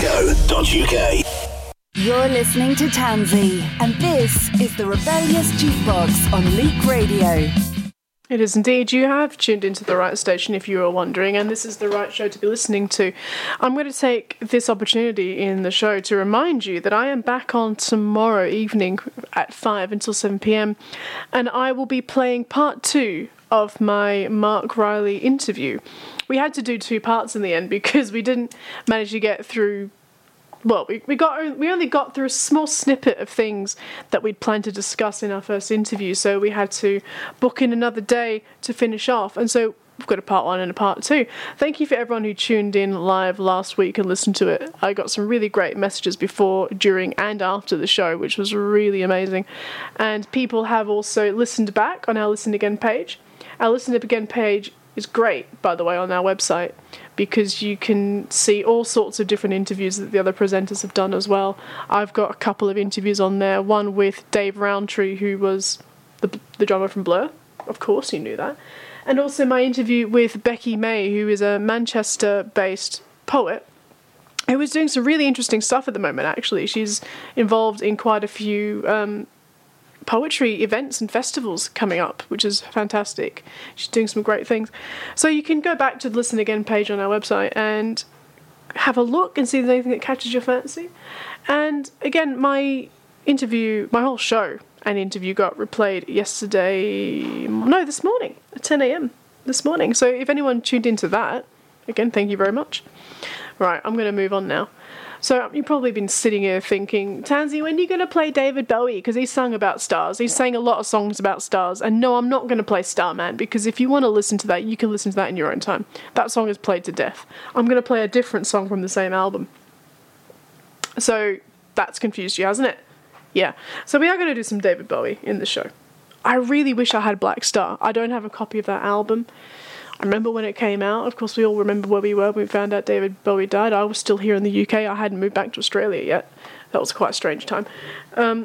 www.rebellious.co.uk. You're listening to Tansy, and this is the Rebellious Jukebox on Leak Radio. It is indeed. You have tuned into the right station if you were wondering, and this is the right show to be listening to. I'm going to take this opportunity in the show to remind you that I am back on tomorrow evening at 5 until 7 p.m, and I will be playing part 2 of my Mark Riley interview. We had to do 2 parts in the end because we didn't manage to get through. Well, we only got through a small snippet of things that we'd planned to discuss in our first interview, so we had to book in another day to finish off, and so we've got a part 1 and a part 2. Thank you for everyone who tuned in live last week and listened to it. I got some really great messages before, during, and after the show, which was really amazing, and people have also listened back on our Listen Again page. Our Listen Again page is great, by the way, on our website, because you can see all sorts of different interviews that the other presenters have done as well. I've got a couple of interviews on there, one with Dave Rowntree, who was the drummer from Blur. Of course you knew that. And also my interview with Becky May, who is a Manchester-based poet, who is doing some really interesting stuff at the moment, actually. She's involved in quite a few poetry events and festivals coming up, which is fantastic. She's doing some great things. So you can go back to the Listen Again page on our website and have a look and see if there's anything that catches your fancy. And again, my whole show and interview got replayed this morning at 10 a.m. this morning. So if anyone tuned into that, again, thank you very much. Right, I'm going to move on now. So you've probably been sitting here thinking, Tansy, when are you going to play David Bowie? Because he sung about stars. He sang a lot of songs about stars. And no, I'm not going to play Starman, because if you want to listen to that, you can listen to that in your own time. That song is played to death. I'm going to play a different song from the same album. So that's confused you, hasn't it? Yeah. So we are going to do some David Bowie in the show. I really wish I had Black Star. I don't have a copy of that album. I remember when it came out. Of course, we all remember where we were when we found out David Bowie died. I was still here in the UK. I hadn't moved back to Australia yet. That was quite a strange time. But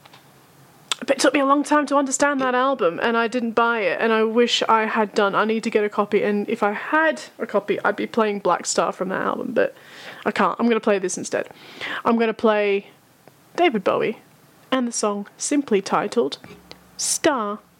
it took me a long time to understand that album, and I didn't buy it, and I wish I had done. I need to get a copy, and if I had a copy, I'd be playing Black Star from that album, but I can't. I'm going to play this instead. I'm going to play David Bowie and the song simply titled Star.